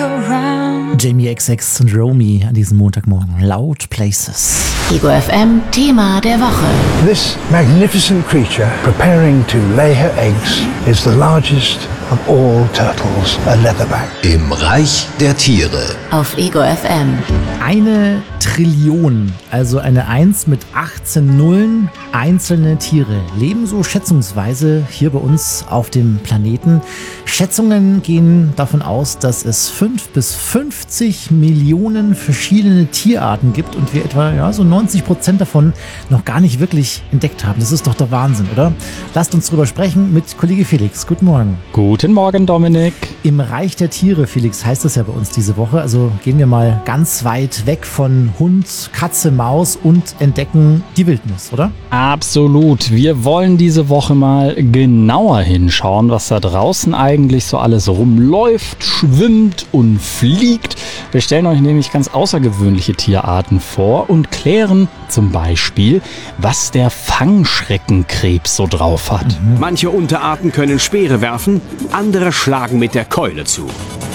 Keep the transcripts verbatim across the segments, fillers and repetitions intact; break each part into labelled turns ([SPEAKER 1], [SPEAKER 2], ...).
[SPEAKER 1] Jamie X X und Romy an diesem Montagmorgen. Loud Places.
[SPEAKER 2] Ego F M Thema der Woche.
[SPEAKER 3] This magnificent creature preparing to lay her eggs is the largest of all turtles, a leatherback.
[SPEAKER 4] Im Reich der Tiere.
[SPEAKER 2] Auf Ego F M.
[SPEAKER 1] Eine Trillion, also eine Eins mit achtzehn Nullen, einzelne Tiere leben so schätzungsweise hier bei uns auf dem Planeten. Schätzungen gehen davon aus, dass es fünf bis fünfzig Millionen verschiedene Tierarten gibt und wir etwa ja, so neunzig Prozent davon noch gar nicht wirklich entdeckt haben. Das ist doch der Wahnsinn, oder? Lasst uns drüber sprechen mit Kollege Felix. Guten Morgen.
[SPEAKER 5] Guten Morgen, Dominik.
[SPEAKER 1] Im Reich der Tiere, Felix, heißt das ja bei uns diese Woche. Also gehen wir mal ganz weit weg von Hund, Katze, Maus und entdecken die Wildnis, oder?
[SPEAKER 5] Absolut. Wir wollen diese Woche mal genauer hinschauen, was da draußen eigentlich so alles rumläuft, schwimmt und fliegt. Wir stellen euch nämlich ganz außergewöhnliche Tierarten vor und klären zum Beispiel, was der Fangschreckenkrebs so drauf hat.
[SPEAKER 6] Mhm. Manche Unterarten können Speere werfen, andere schlagen mit der Keule zu.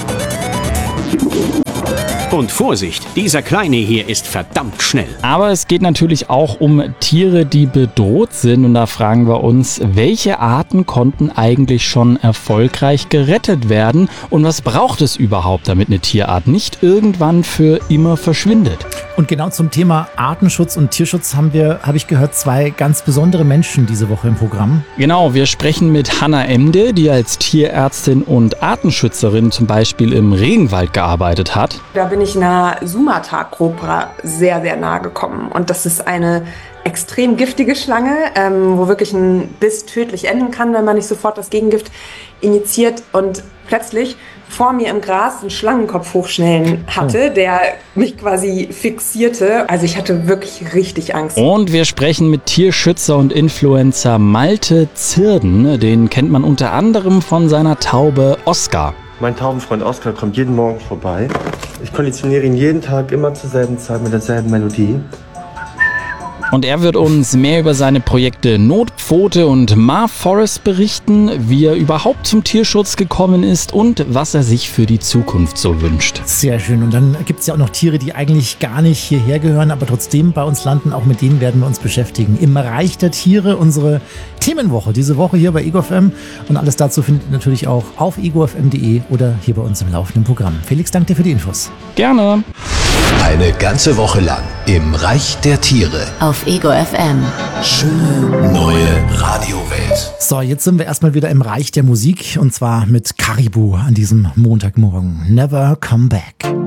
[SPEAKER 6] Und Vorsicht, dieser Kleine hier ist verdammt schnell.
[SPEAKER 5] Aber es geht natürlich auch um Tiere, die bedroht sind. Und da fragen wir uns, welche Arten konnten eigentlich schon erfolgreich gerettet werden? Und was braucht es überhaupt, damit eine Tierart nicht irgendwann für immer verschwindet?
[SPEAKER 1] Und genau zum Thema Artenschutz und Tierschutz haben wir, habe ich gehört, zwei ganz besondere Menschen diese Woche im Programm.
[SPEAKER 5] Genau, wir sprechen mit Hanna Emde, die als Tierärztin und Artenschützerin zum Beispiel im Regenwald gearbeitet hat.
[SPEAKER 7] Da bin ich einer Sumatra-Kobra sehr, sehr nahe gekommen. Und das ist eine extrem giftige Schlange, ähm, wo wirklich ein Biss tödlich enden kann, wenn man nicht sofort das Gegengift injiziert. Und plötzlich vor mir im Gras einen Schlangenkopf hochschnellen hatte, der mich quasi fixierte. Also ich hatte wirklich richtig Angst.
[SPEAKER 5] Und wir sprechen mit Tierschützer und Influencer Malte Zirden. Den kennt man unter anderem von seiner Taube Oscar.
[SPEAKER 8] Mein Taubenfreund Oscar kommt jeden Morgen vorbei. Ich konditioniere ihn jeden Tag immer zur selben Zeit mit derselben Melodie.
[SPEAKER 5] Und er wird uns mehr über seine Projekte Notpfote und Mar Forest berichten, wie er überhaupt zum Tierschutz gekommen ist und was er sich für die Zukunft so wünscht.
[SPEAKER 1] Sehr schön. Und dann gibt es ja auch noch Tiere, die eigentlich gar nicht hierher gehören, aber trotzdem bei uns landen. Auch mit denen werden wir uns beschäftigen. Im Reich der Tiere unsere Themenwoche. Diese Woche hier bei Ego F M. Und alles dazu findet ihr natürlich auch auf ego f m punkt de oder hier bei uns im laufenden Programm. Felix, danke dir für die Infos.
[SPEAKER 5] Gerne.
[SPEAKER 4] Eine ganze Woche lang im Reich der Tiere.
[SPEAKER 2] Auf Ego F M.
[SPEAKER 4] Schöne neue Radiowelt.
[SPEAKER 1] So, jetzt sind wir erstmal wieder im Reich der Musik und zwar mit Caribou an diesem Montagmorgen. Never Come Back.